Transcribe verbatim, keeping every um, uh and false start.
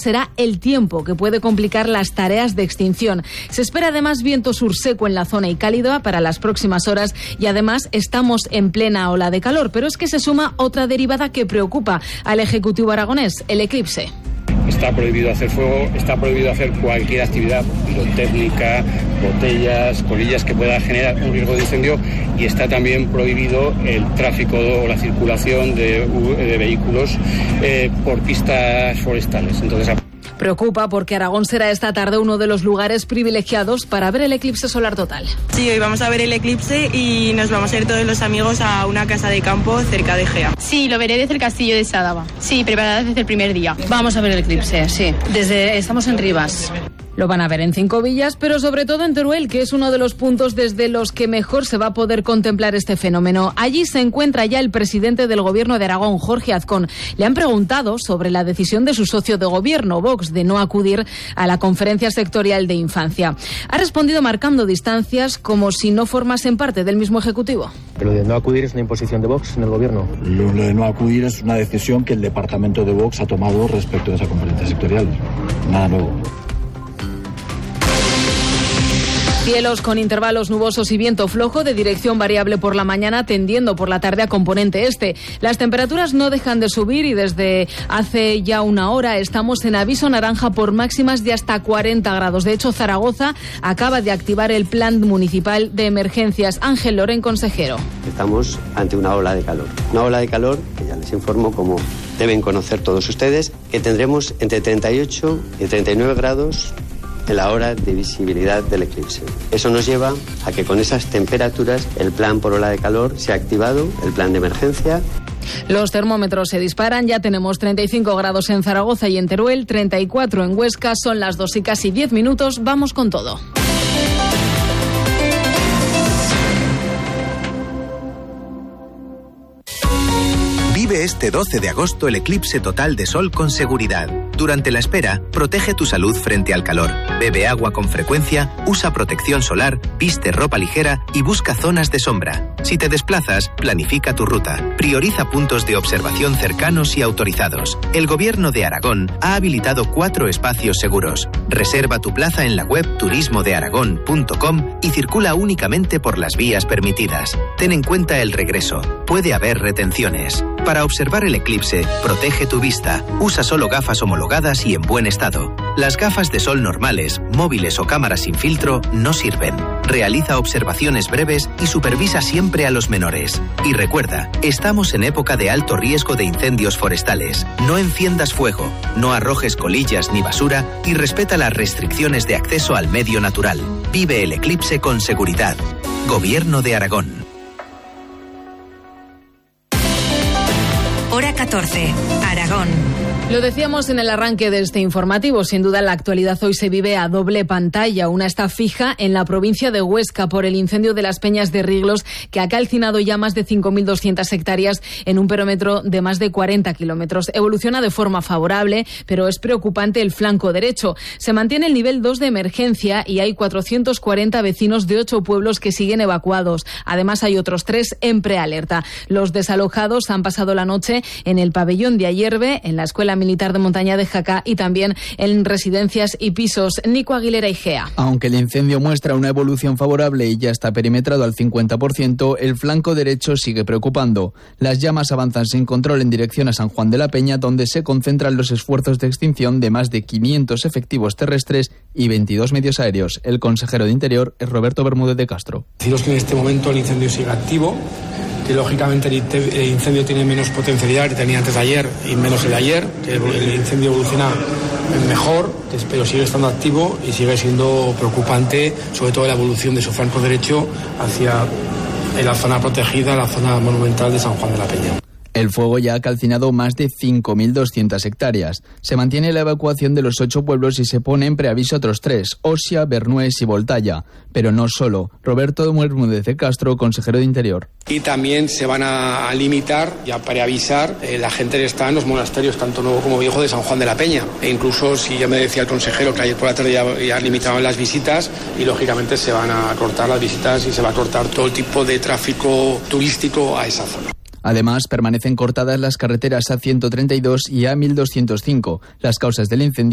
será el tiempo, que puede complicar las tareas de extinción. Se espera además viento sur seco en la zona y cálido para las próximas horas, y además estamos en plena ola de calor. Pero es que se suma otra derivada que preocupa al Ejecutivo aragonés, el eclipse. Está prohibido hacer fuego, está prohibido hacer cualquier actividad pirotécnica, botellas, colillas que pueda generar un riesgo de incendio, y está también prohibido el tráfico o la circulación de, de vehículos eh, por pistas forestales. Entonces, preocupa porque Aragón será esta tarde uno de los lugares privilegiados para ver el eclipse solar total. Sí, hoy vamos a ver el eclipse y nos vamos a ir todos los amigos a una casa de campo cerca de Gea. Sí, lo veré desde el castillo de Sádava. Sí, preparada desde el primer día. Vamos a ver el eclipse, sí. Desde estamos en Rivas. Lo van a ver en Cinco Villas, pero sobre todo en Teruel, que es uno de los puntos desde los que mejor se va a poder contemplar este fenómeno. Allí se encuentra ya el presidente del Gobierno de Aragón, Jorge Azcón. Le han preguntado sobre la decisión de su socio de gobierno, Vox, de no acudir a la conferencia sectorial de infancia. Ha respondido marcando distancias como si no formasen parte del mismo Ejecutivo. Lo de no acudir es una imposición de Vox en el Gobierno. Lo de no acudir es una decisión que el departamento de Vox ha tomado respecto a esa conferencia sectorial. Nada nuevo. Cielos con intervalos nubosos y viento flojo de dirección variable por la mañana, tendiendo por la tarde a componente este. Las temperaturas no dejan de subir y desde hace ya una hora estamos en aviso naranja por máximas de hasta cuarenta grados. De hecho, Zaragoza acaba de activar el plan municipal de emergencias. Ángel Loren, consejero. Estamos ante una ola de calor. Una ola de calor que ya les informo, como deben conocer todos ustedes, que tendremos entre treinta y ocho y treinta y nueve grados en la hora de visibilidad del eclipse. Eso nos lleva a que con esas temperaturas el plan por ola de calor se ha activado, el plan de emergencia. Los termómetros se disparan, ya tenemos treinta y cinco grados en Zaragoza y en Teruel, treinta y cuatro en Huesca, son las dos y casi diez minutos, vamos con todo. Vive este doce de agosto el eclipse total de sol con seguridad. Durante la espera, protege tu salud frente al calor. Bebe agua con frecuencia, usa protección solar, viste ropa ligera y busca zonas de sombra. Si te desplazas, planifica tu ruta. Prioriza puntos de observación cercanos y autorizados. El Gobierno de Aragón ha habilitado cuatro espacios seguros. Reserva tu plaza en la web turismo de aragón punto com y circula únicamente por las vías permitidas. Ten en cuenta el regreso. Puede haber retenciones. Para observar el eclipse, protege tu vista. Usa solo gafas homologadas y en buen estado. Las gafas de sol normales, móviles o cámaras sin filtro no sirven. Realiza observaciones breves y supervisa siempre a los menores. Y recuerda, estamos en época de alto riesgo de incendios forestales. No enciendas fuego, no arrojes colillas ni basura y respeta las restricciones de acceso al medio natural. Vive el eclipse con seguridad. Gobierno de Aragón. Hora catorce, Aragón. Lo decíamos en el arranque de este informativo, sin duda la actualidad hoy se vive a doble pantalla. Una está fija en la provincia de Huesca por el incendio de las Peñas de Riglos, que ha calcinado ya más de cinco mil doscientas hectáreas en un perímetro de más de cuarenta kilómetros. Evoluciona de forma favorable, pero es preocupante el flanco derecho. Se mantiene el nivel dos de emergencia y hay cuatrocientos cuarenta vecinos de ocho pueblos que siguen evacuados. Además, hay otros tres en prealerta. Los desalojados han pasado la noche en el pabellón de Ayerbe, en la Escuela Militar de Montaña de Jaca y también en residencias y pisos. Nico Aguilera y Gea. Aunque el incendio muestra una evolución favorable y ya está perimetrado al cincuenta por ciento, el flanco derecho sigue preocupando. Las llamas avanzan sin control en dirección a San Juan de la Peña, donde se concentran los esfuerzos de extinción de más de quinientos efectivos terrestres y veintidós medios aéreos. El consejero de Interior es Roberto Bermúdez de Castro. Deciros que en este momento el incendio sigue activo, que lógicamente el incendio tiene menos potencialidad que tenía antes de ayer y menos el de ayer, que el incendio evoluciona mejor, pero sigue estando activo y sigue siendo preocupante, sobre todo la evolución de su flanco derecho hacia la zona protegida, la zona monumental de San Juan de la Peña. El fuego ya ha calcinado más de cinco mil doscientas hectáreas. Se mantiene la evacuación de los ocho pueblos y se pone en preaviso otros tres, Osia, Bernués y Voltalla. Pero no solo. Roberto Bermúdez de Castro, consejero de Interior. Y también se van a, a limitar y a preavisar eh, la gente que está en los monasterios, tanto nuevo como viejo, de San Juan de la Peña. E incluso, si ya me decía el consejero que ayer por la tarde ya, ya limitaban las visitas y lógicamente se van a cortar las visitas y se va a cortar todo el tipo de tráfico turístico a esa zona. Además, permanecen cortadas las carreteras A ciento treinta y dos y A mil doscientos cinco. Las causas del incendio